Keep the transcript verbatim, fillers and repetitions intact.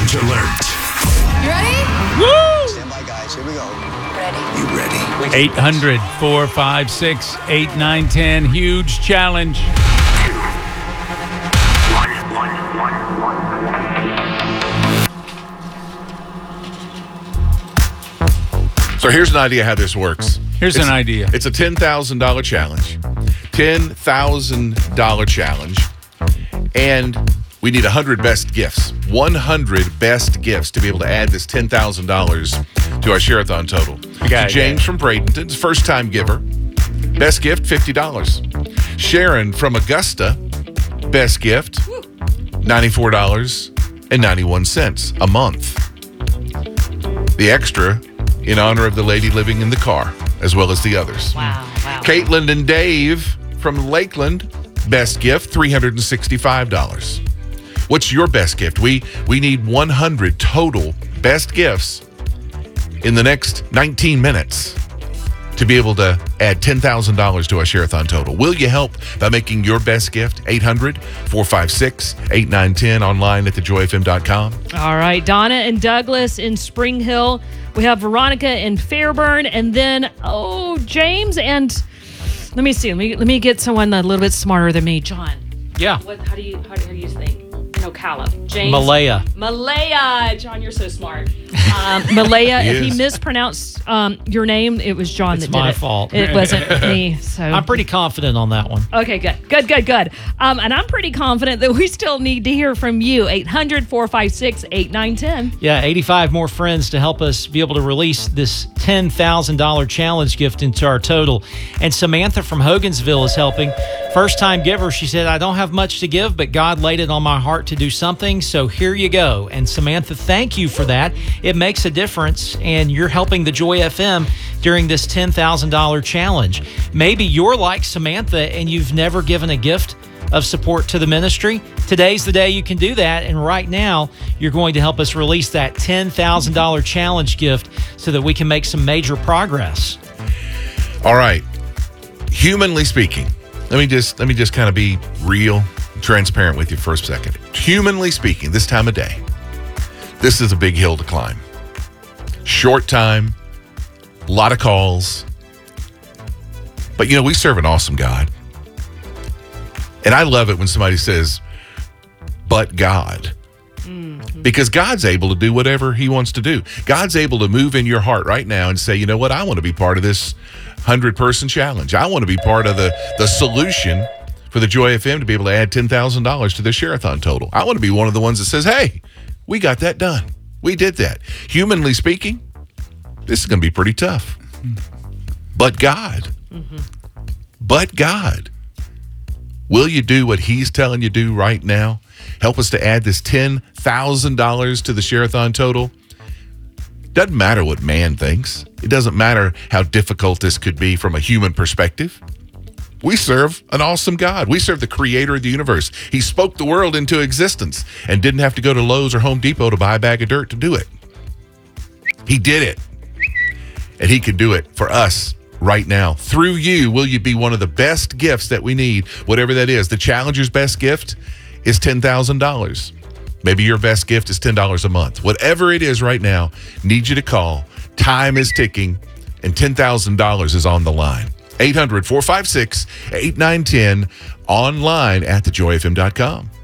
Challenge alert. You ready? Woo! Stand by, guys. Here we go. Ready. You ready? eight hundred, four five six, eight nine one zero. Huge challenge. So here's an idea how this works. Here's It's- an idea. It's a ten thousand dollars challenge. ten thousand dollars challenge. And we need one hundred best gifts. one hundred best gifts to be able to add this ten thousand dollars to our Share-a-thon total. got it, James got from Bradenton, first time giver. Best gift, fifty dollars. Sharon from Augusta, best gift, ninety-four dollars and ninety-one cents a month. The extra in honor of the lady living in the car, as well as the others. Wow, wow. Caitlin and Dave from Lakeland, best gift, three hundred sixty-five dollars. What's your best gift? We we need one hundred total best gifts in the next nineteen minutes to be able to add ten thousand dollars to our Share-a-thon total. Will you help by making your best gift? eight hundred, four five six, eight nine one zero, online at the joy f m dot com. All right, Donna and Douglas in Spring Hill. We have Veronica in Fairburn, and then, oh, James and, let me see, let me, let me get someone a little bit smarter than me. John. Yeah. What? How do you, how do you think? No, Callum. James. Malaya. Malaya. John, you're so smart. Um, Malaya, He if he is. mispronounced um, your name, it was John It's that did my it. fault. It wasn't me. So I'm pretty confident on that one. Okay, good, good, good, good. Um, and I'm pretty confident that we still need to hear from you. eight hundred, four five six, eight nine one zero. Yeah, eighty-five more friends to help us be able to release this ten thousand dollars challenge gift into our total. And Samantha from Hogansville is helping. First time giver, she said, I don't have much to give, but God laid it on my heart to do something, so here you go. And Samantha, thank you for that. It makes a difference, and you're helping the Joy F M during this ten thousand dollars challenge. Maybe you're like Samantha and you've never given a gift of support to the ministry. Today's the day you can do that, and right now you're going to help us release that ten thousand dollars challenge gift so that we can make some major progress. All right. Humanly speaking, let me just let me just kind of be real, transparent with you for a second. Humanly speaking, this time of day, this is a big hill to climb. Short time, a lot of calls. But you know, we serve an awesome God. And I love it when somebody says, but God. Because God's able to do whatever he wants to do. God's able to move in your heart right now and say, you know what, I want to be part of this hundred-person challenge. I want to be part of the, the solution for the Joy F M to be able to add ten thousand dollars to the Share-a-thon total. I want to be one of the ones that says, hey, we got that done. We did that. Humanly speaking, this is going to be pretty tough. But God, mm-hmm. but God, will you do what he's telling you to do right now? Help us to add this ten thousand dollars to the Share-a-thon total. Doesn't matter what man thinks. It doesn't matter how difficult this could be from a human perspective. We serve an awesome God. We serve the creator of the universe. He spoke the world into existence and didn't have to go to Lowe's or Home Depot to buy a bag of dirt to do it. He did it. And he can do it for us right now. Through you, will you be one of the best gifts that we need, whatever that is. The Challenger's best gift is ten thousand dollars. Maybe your best gift is ten dollars a month. Whatever it is right now, need you to call. Time is ticking, and ten thousand dollars is on the line. eight hundred, four five six, eight nine one zero, online at the joy f m dot com.